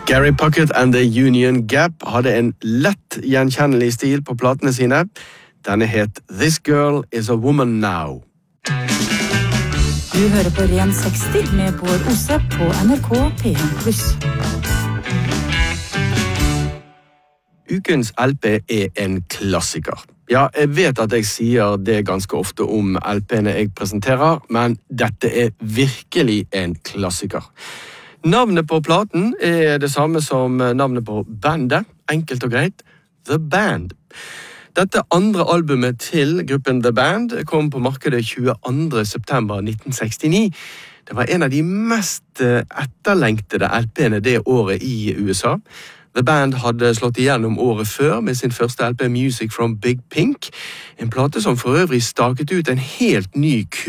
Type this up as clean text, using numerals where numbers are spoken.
Gary Puckett and the Union Gap hadde en lett gjenkjennelig stil på platene sine. Denne het This Girl is a Woman Now. Du hører på Ren 60 med Bård Ose på NRK P1+. Ukens LP en klassiker. Ja, jeg vet at jeg sier det ganske ofte om LP'ene jeg presenterer, men dette virkelig en klassiker. Navnet på platen det samme som navnet på bandet, enkelt og greit, The Band. Dette andre albumet til gruppen The Band kom på markedet 22. september 1969. Det var en av de mest etterlengtede LP'ene det året i USA. The Band hadde slått igjennom året før med sin første LP Music from Big Pink, en plate som for øvrig staket ut en helt ny